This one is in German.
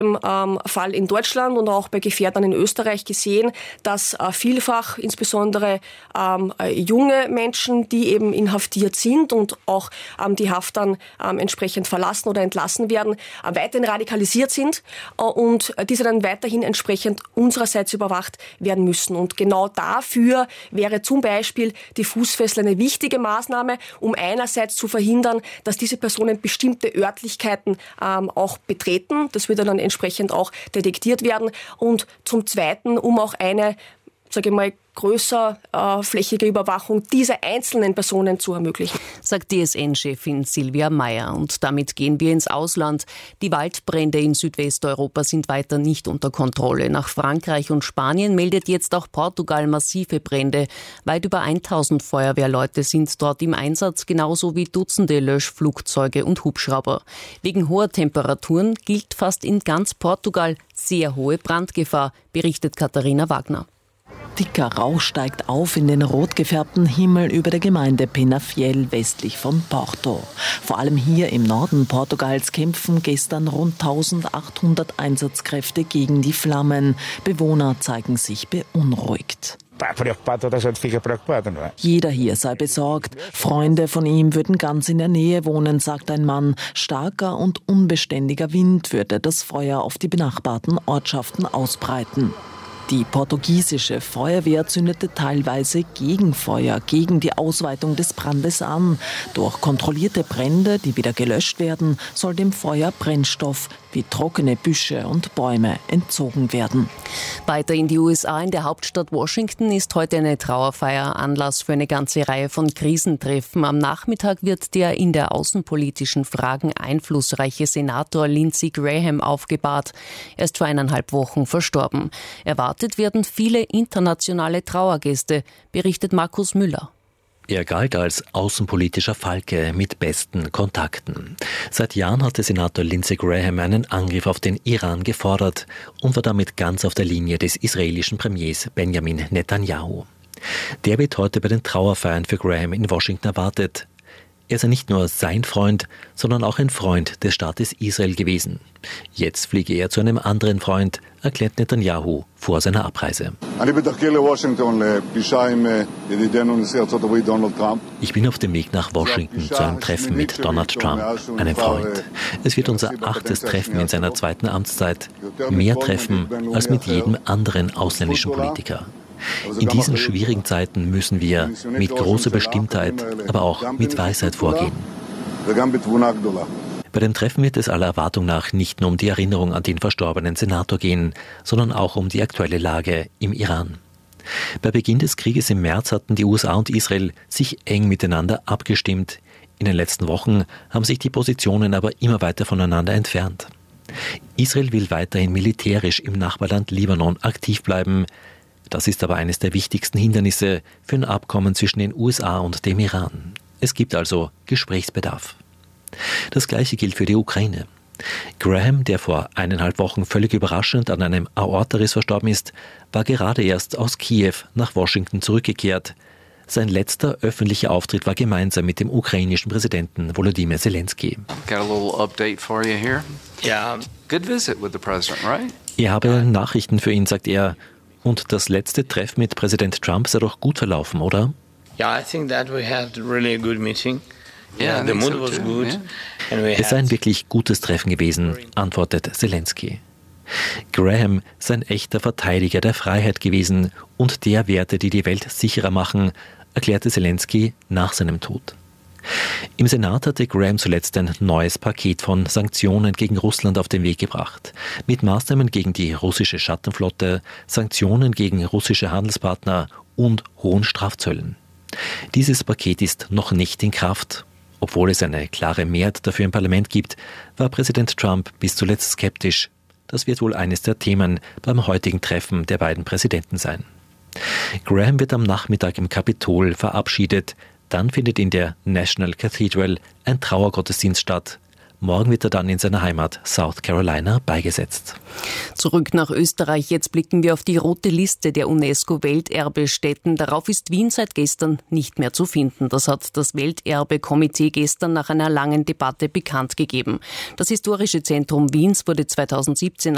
Fall in Deutschland und auch bei Gefährdern in Österreich gesehen, dass vielfach insbesondere junge Menschen, die eben inhaftiert sind und auch die Haft dann entsprechend verlassen oder entlassen werden, weiterhin radikalisiert sind und diese dann weiterhin entsprechend unsererseits überwacht werden müssen. Und genau dafür wäre zum Beispiel die Fußfessel eine wichtige Maßnahme, um einerseits zu verhindern, dass diese Personen bestimmte Örtlichkeiten auch betreten. Das würde dann entsprechend auch detektiert werden. Und zum Zweiten, um auch eine, sage ich mal, größerflächige Überwachung dieser einzelnen Personen zu ermöglichen. Sagt DSN-Chefin Silvia Meyer. Und damit gehen wir ins Ausland. Die Waldbrände in Südwesteuropa sind weiter nicht unter Kontrolle. Nach Frankreich und Spanien meldet jetzt auch Portugal massive Brände. Weit über 1000 Feuerwehrleute sind dort im Einsatz, genauso wie Dutzende Löschflugzeuge und Hubschrauber. Wegen hoher Temperaturen gilt fast in ganz Portugal sehr hohe Brandgefahr, berichtet Katharina Wagner. Dicker Rauch steigt auf in den rot gefärbten Himmel über der Gemeinde Penafiel westlich von Porto. Vor allem hier im Norden Portugals kämpfen gestern rund 1800 Einsatzkräfte gegen die Flammen. Bewohner zeigen sich beunruhigt. Jeder hier sei besorgt. Freunde von ihm würden ganz in der Nähe wohnen, sagt ein Mann. Starker und unbeständiger Wind würde das Feuer auf die benachbarten Ortschaften ausbreiten. Die portugiesische Feuerwehr zündete teilweise Gegenfeuer gegen die Ausweitung des Brandes an. Durch kontrollierte Brände, die wieder gelöscht werden, soll dem Feuer Brennstoff wie trockene Büsche und Bäume entzogen werden. Weiter in die USA, in der Hauptstadt Washington, ist heute eine Trauerfeier Anlass für eine ganze Reihe von Krisentreffen. Am Nachmittag wird der in der außenpolitischen Fragen einflussreiche Senator Lindsey Graham aufgebahrt. Er ist vor 1,5 Wochen verstorben. Erwartet werden viele internationale Trauergäste, berichtet Markus Müller. Er galt als außenpolitischer Falke mit besten Kontakten. Seit Jahren hatte Senator Lindsey Graham einen Angriff auf den Iran gefordert und war damit ganz auf der Linie des israelischen Premiers Benjamin Netanyahu. Der wird heute bei den Trauerfeiern für Graham in Washington erwartet. Er sei nicht nur sein Freund, sondern auch ein Freund des Staates Israel gewesen. Jetzt fliege er zu einem anderen Freund, erklärt Netanyahu vor seiner Abreise. Ich bin auf dem Weg nach Washington zu einem Treffen mit Donald Trump, einem Freund. Es wird unser 8. Treffen in seiner 2. Amtszeit. Mehr Treffen als mit jedem anderen ausländischen Politiker. In diesen schwierigen Zeiten müssen wir mit großer Bestimmtheit, aber auch mit Weisheit vorgehen. Bei dem Treffen wird es aller Erwartung nach nicht nur um die Erinnerung an den verstorbenen Senator gehen, sondern auch um die aktuelle Lage im Iran. Bei Beginn des Krieges im März hatten die USA und Israel sich eng miteinander abgestimmt. In den letzten Wochen haben sich die Positionen aber immer weiter voneinander entfernt. Israel will weiterhin militärisch im Nachbarland Libanon aktiv bleiben. Das ist aber eines der wichtigsten Hindernisse für ein Abkommen zwischen den USA und dem Iran. Es gibt also Gesprächsbedarf. Das Gleiche gilt für die Ukraine. Graham, der vor 1,5 Wochen völlig überraschend an einem Aortariss verstorben ist, war gerade erst aus Kiew nach Washington zurückgekehrt. Sein letzter öffentlicher Auftritt war gemeinsam mit dem ukrainischen Präsidenten Volodymyr Zelensky. Got a little update for you here. Yeah, good visit with the president, right? Er habe Nachrichten für ihn, sagt er. Und das letzte Treffen mit Präsident Trump sei doch gut verlaufen, oder? Yeah, I think that we had really a good meeting. Yeah, the mood was good. Es sei ein wirklich gutes Treffen gewesen, antwortet Zelensky. Graham sei ein echter Verteidiger der Freiheit gewesen und der Werte, die die Welt sicherer machen, erklärte Zelensky nach seinem Tod. Im Senat hatte Graham zuletzt ein neues Paket von Sanktionen gegen Russland auf den Weg gebracht. Mit Maßnahmen gegen die russische Schattenflotte, Sanktionen gegen russische Handelspartner und hohen Strafzöllen. Dieses Paket ist noch nicht in Kraft. Obwohl es eine klare Mehrheit dafür im Parlament gibt, war Präsident Trump bis zuletzt skeptisch. Das wird wohl eines der Themen beim heutigen Treffen der beiden Präsidenten sein. Graham wird am Nachmittag im Kapitol verabschiedet. Dann findet in der National Cathedral ein Trauergottesdienst statt. Morgen wird er dann in seiner Heimat South Carolina beigesetzt. Zurück nach Österreich. Jetzt blicken wir auf die rote Liste der UNESCO-Welterbestätten. Darauf ist Wien seit gestern nicht mehr zu finden. Das hat das Welterbekomitee gestern nach einer langen Debatte bekannt gegeben. Das historische Zentrum Wiens wurde 2017